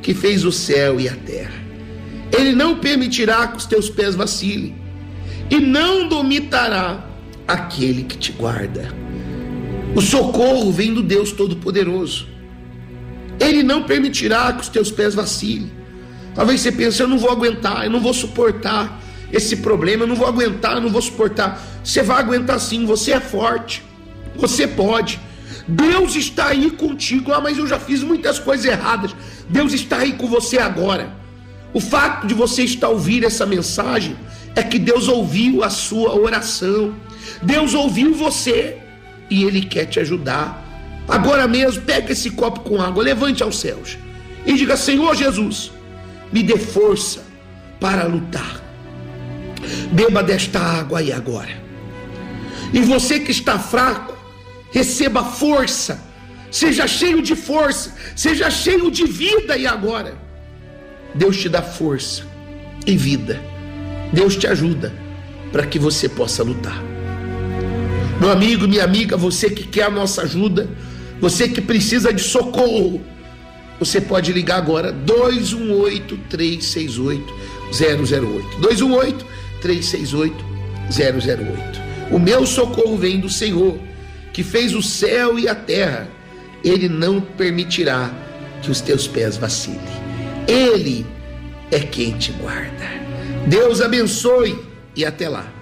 que fez o céu e a terra. Ele não permitirá que os teus pés vacilem, e não dormitará aquele que te guarda. O socorro vem do Deus Todo-Poderoso. Ele não permitirá que os teus pés vacilem. Talvez você pense: eu não vou aguentar, eu não vou suportar esse problema, eu não vou aguentar, eu não vou suportar. Você vai aguentar sim, você é forte, você pode. Deus está aí contigo. Mas eu já fiz muitas coisas erradas. Deus está aí com você agora. O fato de você estar ouvindo essa mensagem é que Deus ouviu a sua oração. Deus ouviu você e Ele quer te ajudar. Agora mesmo, pega esse copo com água, levante aos céus e diga: Senhor Jesus, me dê força para lutar. Beba desta água aí agora. E você que está fraco, receba força. Seja cheio de força, seja cheio de vida aí agora. Deus te dá força e vida. Deus te ajuda para que você possa lutar. Meu amigo, minha amiga, você que quer a nossa ajuda, você que precisa de socorro, você pode ligar agora 218-368-008. 218-368-008. O meu socorro vem do Senhor, que fez o céu e a terra. Ele não permitirá que os teus pés vacilem. Ele é quem te guarda. Deus abençoe e até lá.